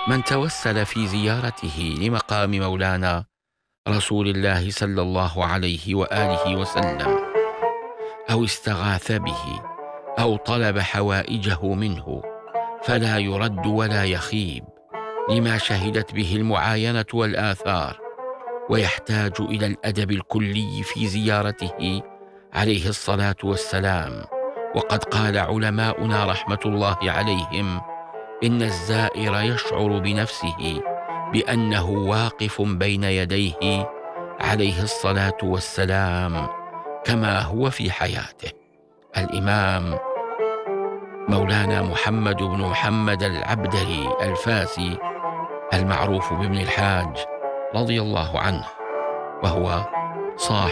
من توسل في زيارته لمقام مولانا رسول الله صلى الله عليه وآله وسلم، أو استغاث به، أو طلب حوائجه منه، فلا يرد ولا يخيب، لما شهدت به المعاينة والآثار. ويحتاج إلى الأدب الكلي في زيارته عليه الصلاة والسلام. وقد قال علماؤنا رحمة الله عليهم: إن الزائر يشعر بنفسه بأنه واقف بين يديه عليه الصلاة والسلام كما هو في حياته. الإمام مولانا محمد بن محمد العبدري الفاسي، المعروف بابن الحاج، رضي الله عنه، وهو صاحب